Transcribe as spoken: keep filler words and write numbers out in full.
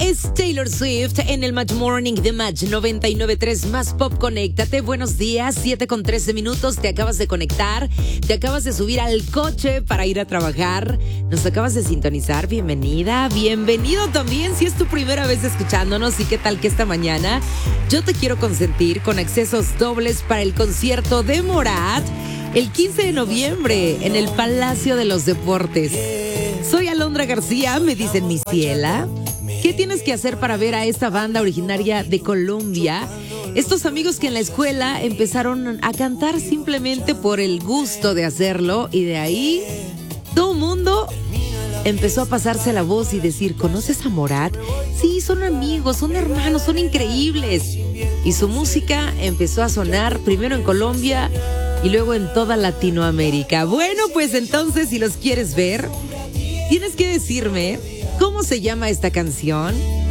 es Taylor Swift en el Match Morning de Match noventa y nueve punto tres Más Pop. Conéctate. Buenos días, siete con trece minutos. Te acabas de conectar, te acabas de subir al coche para ir a trabajar. Nos acabas de sintonizar. Bienvenida, bienvenido también si es tu primera vez escuchándonos. ¿Y qué tal que esta mañana yo te quiero consentir con accesos dobles para el concierto de Morat el quince de noviembre en el Palacio de los Deportes? Soy Alondra García, me dicen mi ciela. ¿Qué tienes que hacer para ver a esta banda originaria de Colombia? Estos amigos que en la escuela empezaron a cantar simplemente por el gusto de hacerlo, y de ahí todo el mundo empezó a pasarse la voz y decir: ¿conoces a Morat? Sí, son amigos, son hermanos, son increíbles. Y su música empezó a sonar primero en Colombia y luego en toda Latinoamérica. Bueno, pues entonces, si los quieres ver, tienes que decirme cómo se llama esta canción.